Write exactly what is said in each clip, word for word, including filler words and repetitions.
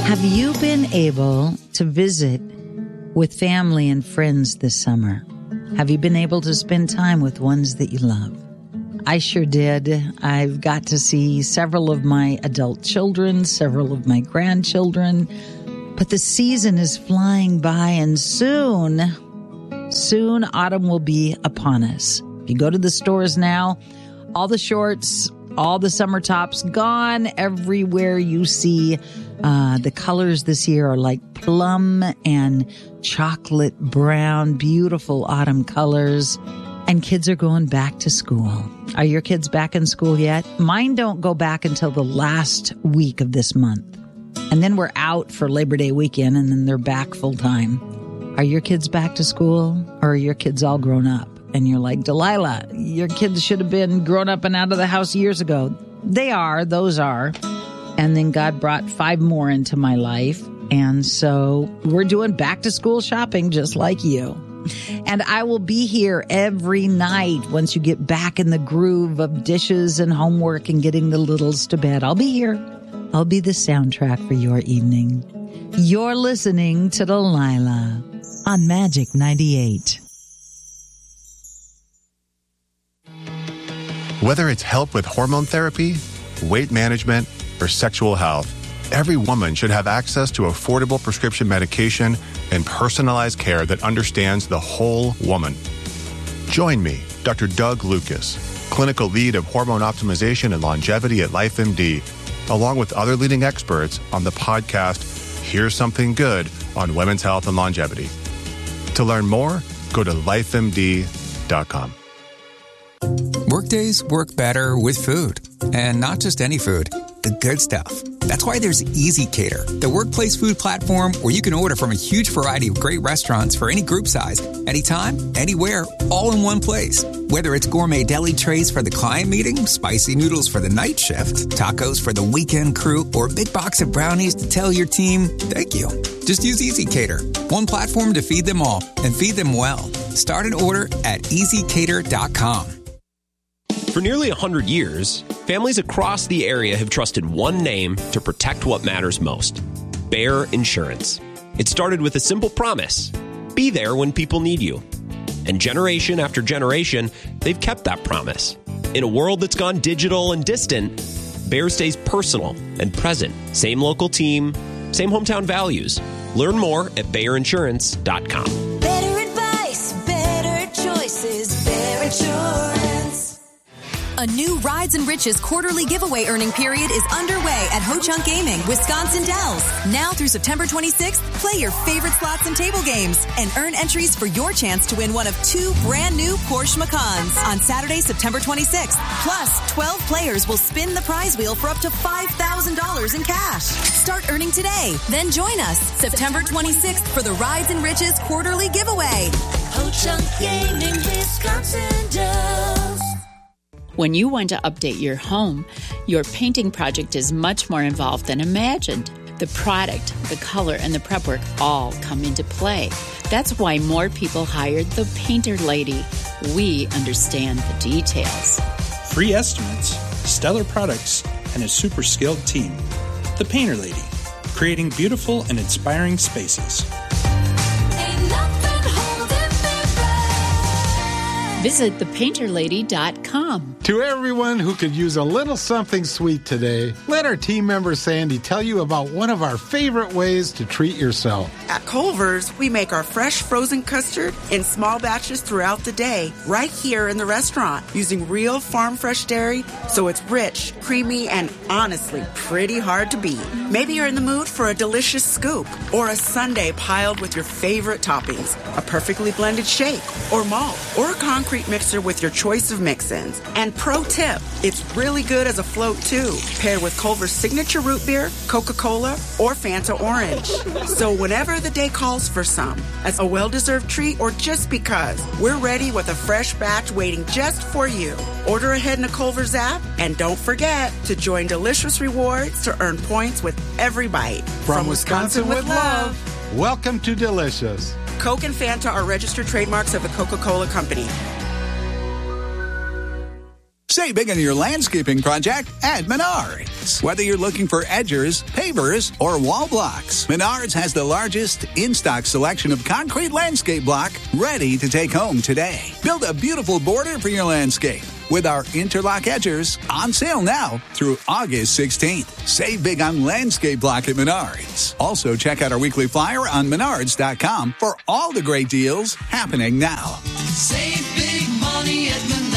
Have you been able to visit with family and friends this summer? Have you been able to spend time with ones that you love? I sure did. I've got to see several of my adult children, several of my grandchildren, but the season is flying by, and soon, soon autumn will be upon us. If you go to the stores now, all the shorts, all the summer tops gone. Everywhere you see uh, the colors this year are like plum and chocolate brown, beautiful autumn colors. And kids are going back to school. Are your kids back in school yet? Mine don't go back until the last week of this month. And then we're out for Labor Day weekend, and then they're back full time. Are your kids back to school, or are your kids all grown up? And you're like, Delilah, your kids should have been grown up and out of the house years ago. They are, those are. And then God brought five more into my life. And so we're doing back to school shopping just like you. And I will be here every night once you get back in the groove of dishes and homework and getting the littles to bed. I'll be here. I'll be the soundtrack for your evening. You're listening to Delilah on Magic ninety-eight. Whether it's help with hormone therapy, weight management, or sexual health, every woman should have access to affordable prescription medication and personalized care that understands the whole woman. Join me, Doctor Doug Lucas, clinical lead of hormone optimization and longevity at LifeMD, along with other leading experts on the podcast Here's Something Good on Women's Health and Longevity. To learn more, go to life M D dot com. Workdays work better with food, and not just any food, the good stuff. That's why there's ezCater, the workplace food platform where you can order from a huge variety of great restaurants for any group size, anytime, anywhere, all in one place. Whether it's gourmet deli trays for the client meeting, spicy noodles for the night shift, tacos for the weekend crew, or a big box of brownies to tell your team, thank you. Just use ezCater, one platform to feed them all, and feed them well. Start an order at easy cater dot com. For nearly one hundred years, families across the area have trusted one name to protect what matters most: Bayer Insurance. It started with a simple promise: be there when people need you. And generation after generation, they've kept that promise. In a world that's gone digital and distant, Bayer stays personal and present. Same local team, same hometown values. Learn more at bayer insurance dot com. Better advice, better choices, Bayer Insurance. A new Rides and Riches quarterly giveaway earning period is underway at Ho-Chunk Gaming, Wisconsin Dells. Now through September twenty-sixth, play your favorite slots and table games and earn entries for your chance to win one of two brand new Porsche Macans on Saturday, September twenty-sixth. Plus, twelve players will spin the prize wheel for up to five thousand dollars in cash. Start earning today. Then join us September twenty-sixth for the Rides and Riches quarterly giveaway. Ho-Chunk Gaming, Wisconsin Dells. When you want to update your home, your painting project is much more involved than imagined. The product, the color, and the prep work all come into play. That's why more people hired the Painter Lady. We understand the details. Free estimates, stellar products, and a super skilled team. The Painter Lady, creating beautiful and inspiring spaces. Visit the painter lady dot com. To everyone who could use a little something sweet today, let our team member Sandy tell you about one of our favorite ways to treat yourself. At Culver's, we make our fresh frozen custard in small batches throughout the day, right here in the restaurant, using real farm fresh dairy, so it's rich, creamy, and honestly pretty hard to beat. Maybe you're in the mood for a delicious scoop or a sundae piled with your favorite toppings, a perfectly blended shake or malt, or a concrete mixer with your choice of mix-ins. And pro tip, it's really good as a float too, paired with Culver's signature root beer, Coca-Cola, or Fanta Orange. So whenever the day calls for some, as a well-deserved treat or just because, we're ready with a fresh batch waiting just for you. Order ahead in the Culver's app, and don't forget to join Delicious Rewards to earn points with every bite. From, From Wisconsin, Wisconsin with love, welcome to Delicious. Coke and Fanta are registered trademarks of the Coca-Cola Company. Say Save big on your landscaping project at Menards. Whether you're looking for edgers, pavers, or wall blocks, Menards has the largest in-stock selection of concrete landscape block ready to take home today. Build a beautiful border for your landscape with our interlock edgers on sale now through August sixteenth. Save big on landscape block at Menards. Also, check out our weekly flyer on menards dot com for all the great deals happening now. Save big money at Menards.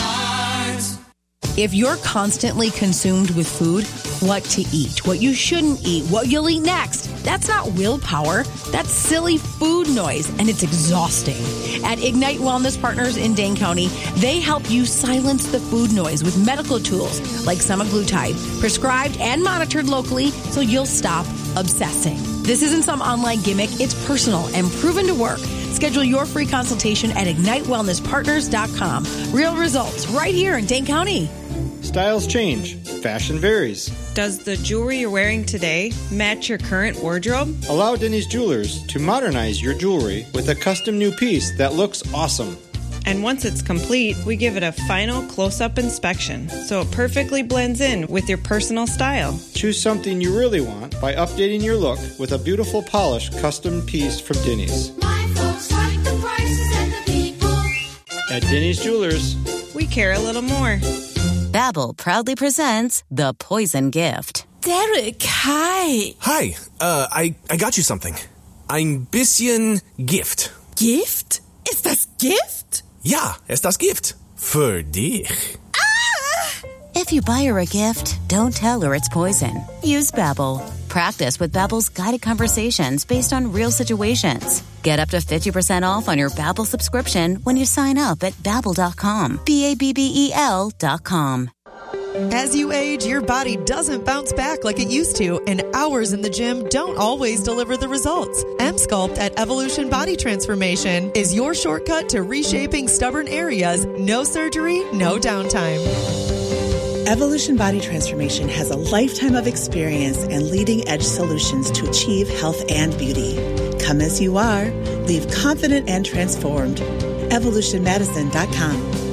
If you're constantly consumed with food, what to eat, what you shouldn't eat, what you'll eat next, that's not willpower. That's silly food noise, and it's exhausting. At Ignite Wellness Partners in Dane County, they help you silence the food noise with medical tools like semaglutide, prescribed and monitored locally so you'll stop obsessing. This isn't some online gimmick. It's personal and proven to work. Schedule your free consultation at ignite wellness partners dot com. Real results right here in Dane County. Styles change. Fashion varies. Does the jewelry you're wearing today match your current wardrobe? Allow Denny's Jewelers to modernize your jewelry with a custom new piece that looks awesome. And once it's complete, we give it a final close-up inspection so it perfectly blends in with your personal style. Choose something you really want by updating your look with a beautiful polished custom piece from Denny's. My folks like the prices and the people. At Denny's Jewelers, we care a little more. Babbel proudly presents The Poison Gift. Derek, hi. Hi, uh, I, I got you something. Ein bisschen Gift. Gift? Ist das Gift? Ja, ist das Gift. Für dich. Ah! If you buy her a gift, don't tell her it's poison. Use Babbel. Practice with Babbel's guided conversations based on real situations. Get up to fifty percent off on your Babbel subscription when you sign up at babbel dot com. B A B B E L dot com. As you age, your body doesn't bounce back like it used to, and hours in the gym don't always deliver the results. M-Sculpt at Evolution Body Transformation is your shortcut to reshaping stubborn areas. No surgery, no downtime. Evolution Body Transformation has a lifetime of experience and leading-edge solutions to achieve health and beauty. Come as you are. Leave confident and transformed. evolution medicine dot com.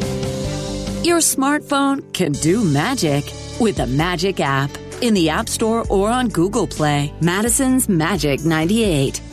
Your smartphone can do magic with the Magic app. In the App Store or on Google Play, Madison's Magic ninety-eight.